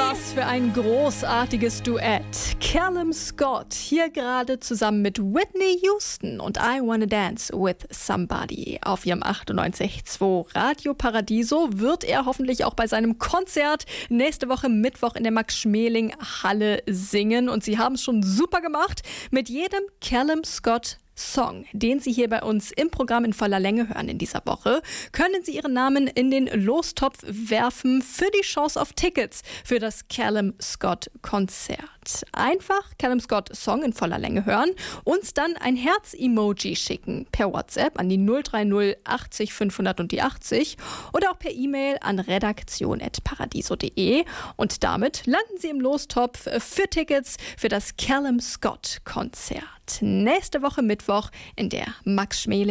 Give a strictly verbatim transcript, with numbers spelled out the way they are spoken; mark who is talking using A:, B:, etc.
A: Was für ein großartiges Duett. Callum Scott hier gerade zusammen mit Whitney Houston und I Wanna Dance with Somebody. Auf ihrem achtundneunzig Komma zwei Radio Paradiso wird er hoffentlich auch bei seinem Konzert nächste Woche Mittwoch in der Max-Schmeling-Halle singen. Und sie haben es schon super gemacht mit jedem Callum Scott Song, den Sie hier bei uns im Programm in voller Länge hören in dieser Woche, können Sie Ihren Namen in den Lostopf werfen für die Chance auf Tickets für das Callum Scott Konzert. Einfach Callum Scott Song in voller Länge hören, uns dann ein Herz-Emoji schicken per WhatsApp an die null drei null achtzig fünfhundert und die achtzig oder auch per E-Mail an redaktion at paradiso punkt de und damit landen Sie im Lostopf für Tickets für das Callum Scott Konzert. Nächste Woche Mittwoch in der Max-Schmeling